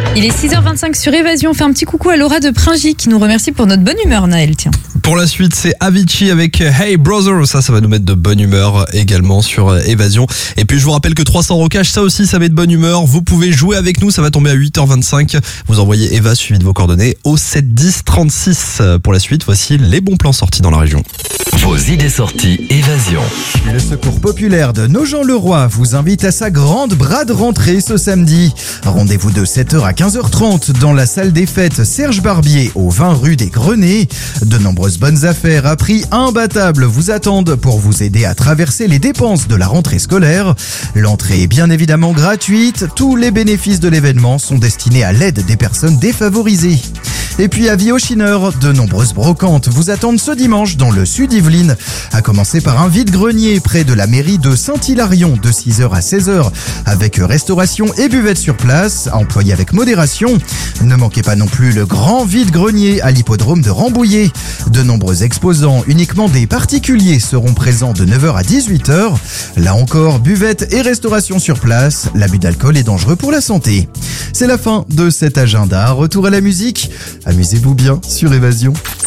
Il est 6h25 sur Évasion. On fait un petit coucou à Laura de Pringy qui nous remercie pour notre bonne humeur, Naël. Tiens. Pour la suite, c'est Avicii avec Hey Brother. Ça va nous mettre de bonne humeur également sur Évasion. Et puis, je vous rappelle que 300 rocages, ça aussi, ça met de bonne humeur. Vous pouvez jouer avec nous. Ça va tomber à 8h25. Vous envoyez Eva suivi de vos coordonnées au 7 10 36. Pour la suite, voici les bons plans sortis dans la région. Vos idées sorties Évasion. Le Secours populaire de Nogent-le-Roi vous invite à sa grande brade rentrée ce samedi. Rendez-vous de 7h à 15h30 dans la salle des fêtes Serge Barbier au 20 rue des Grenets. De nombreuses bonnes affaires à prix imbattable vous attendent pour vous aider à traverser les dépenses de la rentrée scolaire. L'entrée est bien évidemment gratuite. Tous les bénéfices de l'événement sont destinés à l'aide des personnes défavorisées. Et puis avis aux chineurs, de nombreuses brocantes vous attendent ce dimanche dans le sud Yvelines, à commencer par un vide-grenier près de la mairie de Saint-Hilarion de 6h à 16h, avec restauration et buvette sur place, à employer avec modération. Ne manquez pas non plus le grand vide-grenier à l'hippodrome de Rambouillet. De nombreux exposants, uniquement des particuliers, seront présents de 9h à 18h. Là encore, buvette et restauration sur place, l'abus d'alcool est dangereux pour la santé. C'est la fin de cet agenda. Retour à la musique. Amusez-vous bien sur Évasion.